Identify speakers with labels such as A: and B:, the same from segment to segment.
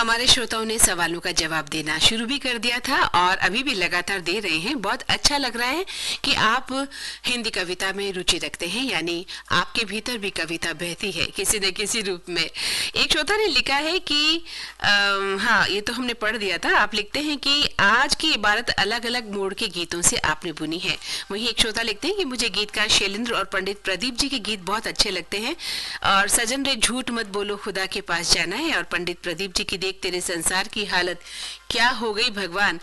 A: हमारे श्रोताओं ने सवालों का जवाब देना शुरू भी कर दिया था और अभी भी लगातार दे रहे हैं। बहुत अच्छा लग रहा है कि आप हिंदी कविता में रुचि रखते हैं, यानी आपके भीतर भी कविता बहती है किसी न किसी रूप में। एक श्रोता ने लिखा है कि हाँ, ये तो हमने पढ़ दिया था। आप लिखते हैं कि आज की इबारत अलग अलग मोड़ के गीतों से आपने बुनी है। वहीं एक श्रोता लिखते हैं कि मुझे गीतकार शैलेंद्र और पंडित प्रदीप जी के गीत बहुत अच्छे लगते हैं और सजन रे झूठ मत बोलो खुदा के पास जाना है, और पंडित प्रदीप जी की देख तेरे संसार की हालत क्या हो गई भगवान,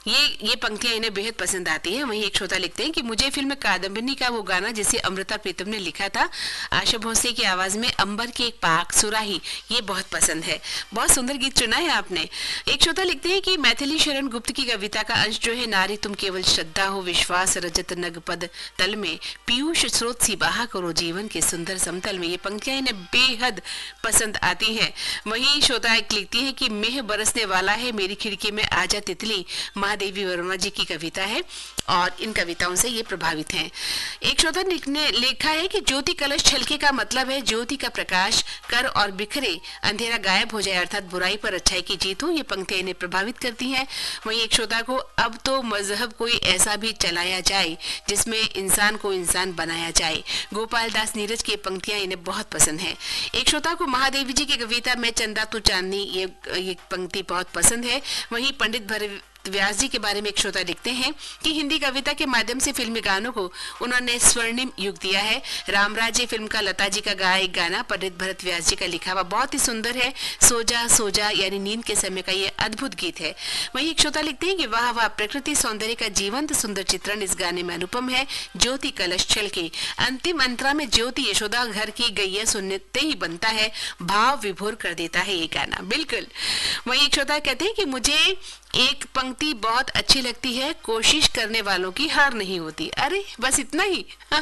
A: ये पंक्तियां इन्हें बेहद पसंद आती हैं। वहीं एक श्रोता लिखते हैं कि मुझे फिल्म कादम्बिनी का वो गाना जिसे अमृता प्रीतम ने लिखा था, आशा भोसले की आवाज में, अंबर की एक पाक सुराही, ये बहुत पसंद है। बहुत सुंदर गीत चुना है आपने। एक श्रोता लिखते हैं कि मैथिली शरण गुप्त की कविता का अंश जो है, नारी तुम केवल श्रद्धा हो विश्वास रजत नग पद तल में, पीयूष स्रोत सी बहा करो जीवन के सुंदर समतल में, ये पंक्तियां इन्हें बेहद पसंद आती है। वहीं श्रोता एक लिखती है कि मेह बरसने वाला है मेरी खिड़की में आजा तितली, देवी वर्मा जी की कविता है और इन कविताओं से ये प्रभावित हैं। एक श्रोता ने लिखा है कि ज्योति कलश छलके का मतलब है ज्योति का प्रकाश कर और बिखरे अंधेरा गायब हो जाए, अर्थात बुराई पर अच्छाई की जीत हो। ये पंक्तियां इन्हें प्रभावित करती हैं। वहीं एक श्रोता को अब तो मजहब कोई ऐसा भी चलाया जाए जिसमें इंसान को इंसान बनाया जाए, गोपाल दास नीरज की पंक्तियां इन्हें बहुत पसंद है। एक श्रोता को महादेवी जी की कविता मैं चंदा तू चांदनी, ये पंक्ति बहुत पसंद है। वहीं पंडित व्यास जी के बारे में एक श्रोता लिखते हैं कि हिंदी कविता के माध्यम से फिल्मी गानों को उन्होंने स्वर्णिम युग दिया है। रामराज्य फिल्म का लता जी का गाया एक गाना पंडित भरत व्यास जी का लिखा हुआ बहुत ही सुंदर है, सोजा सोजा यानी नींद के समय का ये अद्भुत गीत है। वहीं एक श्रोता लिखते हैं कि वाह वाह, प्रकृति सौंदर्य का जीवंत सुंदर चित्रण इस गाने में अनुपम है। ज्योति कलश छलके, अंतिम अंतरा में ज्योति यशोदा घर की गैया सुनते ही बनता है, भाव विभोर कर देता है ये गाना। बिल्कुल। वहीं एक श्रोता कहते हैं कि मुझे एक पंक्ति बहुत अच्छी लगती है, कोशिश करने वालों की हार नहीं होती। अरे बस इतना ही।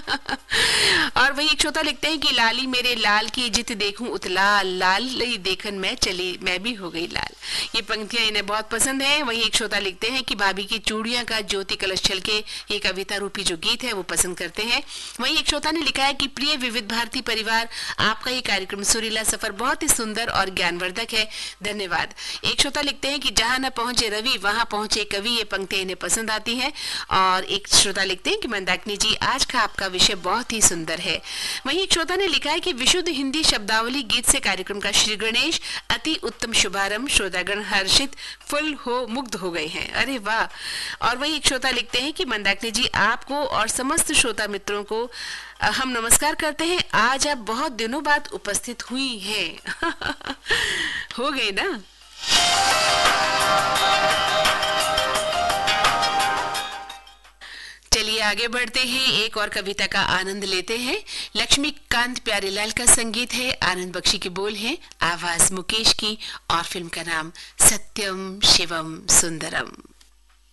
A: और वही एक श्रोता लिखते हैं कि लाली मेरे लाल की जित देखूं उतलाल, लाल लई देखन मैं चली मैं भी हो गई लाल, ये पंक्तियां इन्हें बहुत पसंद है। वही एक श्रोता लिखते हैं कि भाभी की चूड़ियां का ज्योति कलश छलके, ये कविता रूपी जो गीत है वो पसंद करते हैं। वही एक श्रोता ने लिखा है कि प्रिय विविध भारती परिवार, आपका ये कार्यक्रम सुरीला सफर बहुत ही सुंदर और ज्ञानवर्धक है, धन्यवाद। एक श्रोता लिखते हैं कि जहां न पहुंचे रवि वहां पहुंचे कवि, ये पंक्तियां इन्हें पसंद आती हैं। और एक श्रोता लिखते हैं कि मंदाकिनी जी, आज का आपका विषय बहुत ही सुंदर है। वहीं एक श्रोता ने लिखा है कि विशुद्ध हिंदी शब्दावली गीत से कार्यक्रम का श्री गणेश अति उत्तम शुभारंभ, श्रोतागण हर्षित फुल हो मुग्ध हो गए हैं। अरे वाह। और वही एक श्रोता लिखते हैं कि मंदाकिनी जी, आपको और समस्त श्रोता मित्रों को हम नमस्कार करते हैं, आज आप बहुत दिनों बाद उपस्थित हुई हैं। हो गए ना। चलिए आगे बढ़ते हैं, एक और कविता का आनंद लेते हैं। लक्ष्मीकांत प्यारेलाल का संगीत है, आनंद बख्शी के बोल हैं, आवाज मुकेश की, और फिल्म का नाम सत्यम शिवम सुंदरम।